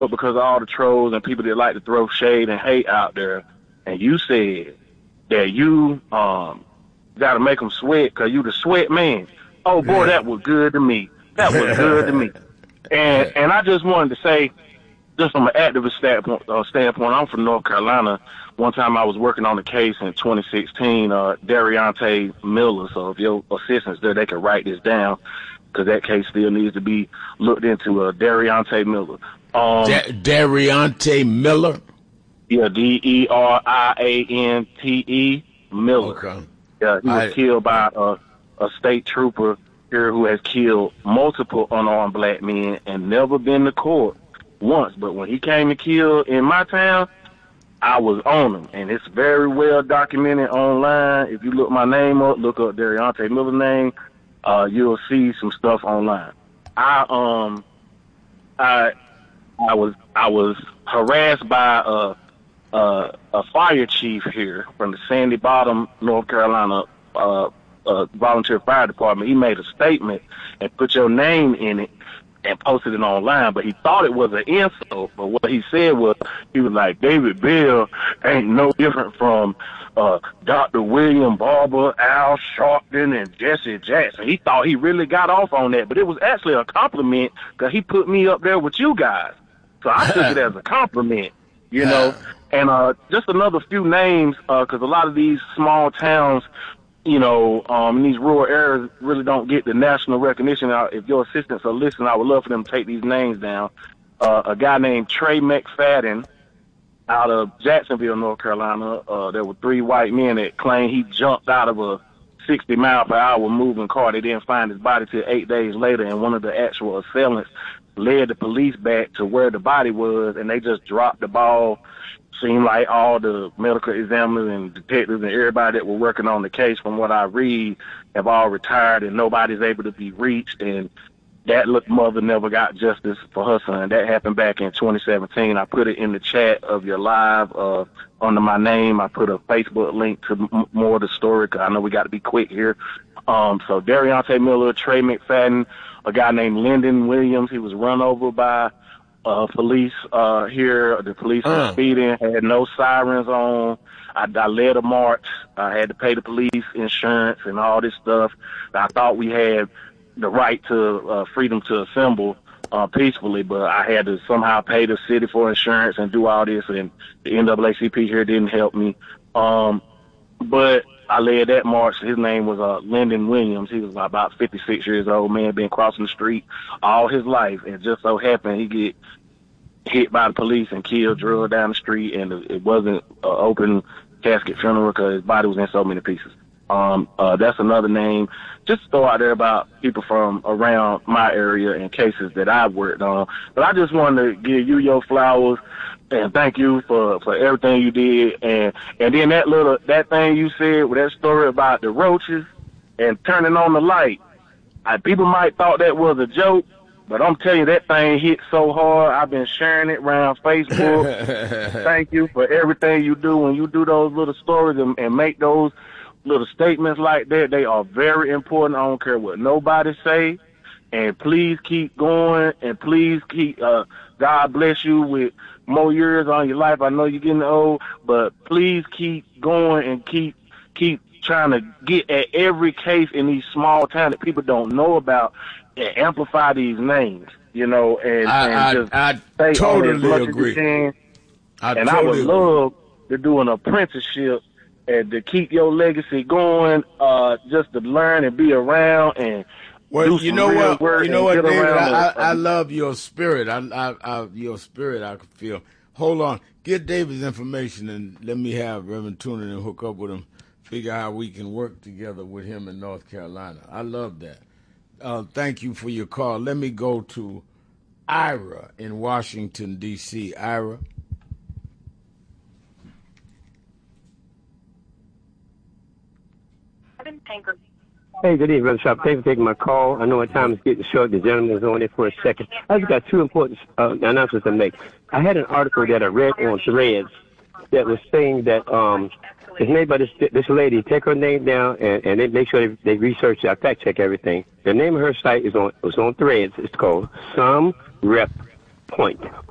but because of all the trolls and people that like to throw shade and hate out there, and you said that you got to make them sweat because you the sweat man. Oh, boy, that was good to me. That was good to me. And I just wanted to say, just from an activist standpoint, I'm from North Carolina. One time I was working on a case in 2016, Dariante Miller. So if your assistants there, they can write this down because that case still needs to be looked into. Dariante Miller. Dariante Miller? Yeah, Deriante Miller. Okay. Yeah, he was killed by a state trooper here who has killed multiple unarmed black men and never been to court once. But when he came to kill in my town, I was on him, and it's very well documented online. If you look my name up, look up Dariante Miller's name, you'll see some stuff online. I was harassed by a fire chief here from the Sandy Bottom, North Carolina, volunteer fire department. He made a statement and put your name in it and posted it online, but he thought it was an insult. But what he said was, he was like, David Bell ain't no different from Dr. William Barber, Al Sharpton, and Jesse Jackson. He thought he really got off on that, but it was actually a compliment because he put me up there with you guys. So I took it as a compliment, you know. And just another few names, because a lot of these small towns, you know, in these rural areas really don't get the national recognition. If your assistants are listening, I would love for them to take these names down. A guy named Trey McFadden out of Jacksonville, North Carolina. There were 3 white men that claimed he jumped out of a 60-mile-per-hour moving car. They didn't find his body till 8 days later, and one of the actual assailants led the police back to where the body was, and they just dropped the ball. Seemed like all the medical examiners and detectives and everybody that were working on the case, from what I read, have all retired, and nobody's able to be reached. And that mother never got justice for her son. That happened back in 2017. I put it in the chat of your live under my name. I put a Facebook link to more of the story because I know we got to be quick here. So Dariante Miller, Trey McFadden, a guy named Lyndon Williams. He was run over by police here. The police were speeding, had no sirens on. I led a march. I had to pay the police insurance and all this stuff. I thought we had the right to freedom to assemble peacefully, but I had to somehow pay the city for insurance and do all this, and the NAACP here didn't help me. But I led that march. His name was Lyndon Williams. He was about 56 years old, man, been crossing the street all his life, and just so happened he get hit by the police and killed, drugged down the street, and it wasn't an open casket funeral because his body was in so many pieces. That's another name. Just throw out there about people from around my area and cases that I've worked on. But I just wanted to give you your flowers and thank you for everything you did. And then that thing you said with that story about the roaches and turning on the light. People might thought that was a joke, but I'm telling you, that thing hit so hard. I've been sharing it around Facebook. Thank you for everything you do. When you do those little stories and make those little statements like that, they are very important. I don't care what nobody say. And please keep going, and please keep, God bless you with more years on your life. I know you're getting old, but please keep going and keep trying to get at every case in these small towns that people don't know about and amplify these names, you know, and I stay totally on as much agree. as you can. I would love to do an apprenticeship and to keep your legacy going, just to learn and be around and you know what, David, I love your spirit. Your spirit, I can feel. Hold on. Get David's information and let me have Reverend Tunin and hook up with him, figure out how we can work together with him in North Carolina. I love that. Thank you for your call. Let me go to Ira in Washington, D.C. Ira. Hey, good evening, Brother Sharp. Thanks for taking my call. I know my time is getting short. The gentleman is on there for a second. I just got 2 important announcements to make. I had an article that I read on Threads that was saying that it's made by this lady. Take her name down and they make sure they research, fact check everything. The name of her site was on Threads. It's called Some Rep Point.